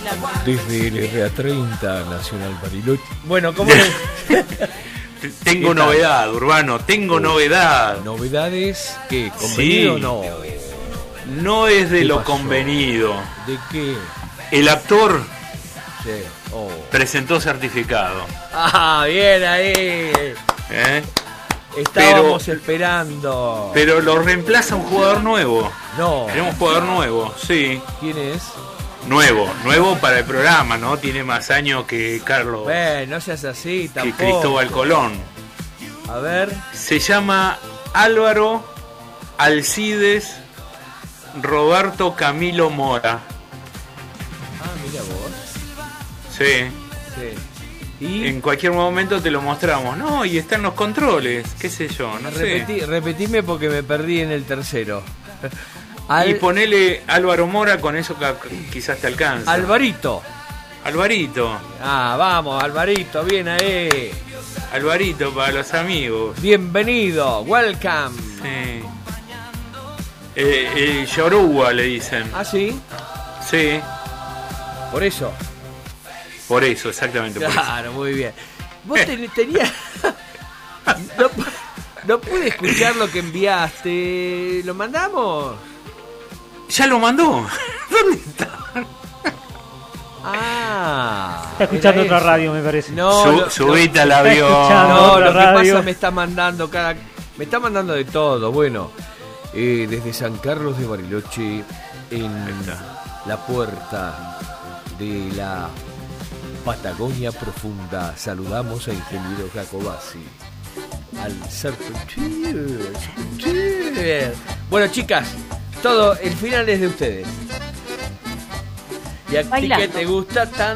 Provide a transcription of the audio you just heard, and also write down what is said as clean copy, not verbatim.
Desde el RA30 Nacional Bariloche. Bueno, ¿cómo le... Tengo novedad, Urbano, tengo novedad. ¿Novedades qué? ¿Convenido o no? No es de lo pasó? convenido. ¿De qué? El actor Sí. Oh. presentó certificado. Ah, bien ahí. ¿Eh? Estábamos esperando. Pero lo reemplaza un jugador nuevo. No. Tenemos un jugador nuevo, sí. ¿Quién es? Nuevo para el programa, ¿no? Tiene más años que Carlos, No seas así que tampoco. Cristóbal Colón. A ver. Se llama Álvaro Alcides Roberto Camilo Mora. Ah, mira vos. Sí. Sí. Y En cualquier momento te lo mostramos. No, y están los controles, qué sé yo, no sé. repetime porque me perdí en el tercero. Y ponele Álvaro Mora, con eso quizás te alcanza. Alvarito. Alvarito. Ah, vamos, Alvarito, bien ahí. Alvarito para los amigos. Bienvenido, welcome. Sí. Yoruba le dicen. ¿Ah, sí? Sí, Por eso. por eso, exactamente por eso. Claro, muy bien. Vos tenías... No pude escuchar lo que enviaste. ¿Lo mandamos? ¿Ya lo mandó? ¿Dónde está? Está Está escuchando otra radio, me parece. No, Subite al está avión. escuchando. No, lo que radio. pasa me está mandando me está mandando de todo. Bueno, desde San Carlos de Bariloche, en la puerta de la Patagonia Profunda, saludamos a Ingeniero Jacobasi. Al Bueno, chicas, todo el final es de ustedes. Y a ti Bailando. que te gusta tanto